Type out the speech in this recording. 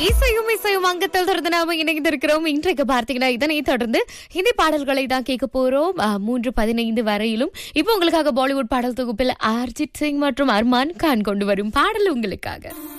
இசையும் இசையும் அங்கத்தில் தொடர்ந்து நாம இணைந்திருக்கிறோம். இன்றைக்கு பார்த்தீங்கன்னா இதனை தொடர்ந்து ஹிந்தி பாடல்களை தான் கேட்க போறோம். 3:15 வரையிலும் இப்போ உங்களுக்காக பாலிவுட் பாடல் தொகுப்பில் அர்ஜித் சிங் மற்றும் அர்மான் கான் கொண்டு வரும் பாடல் உங்களுக்காக.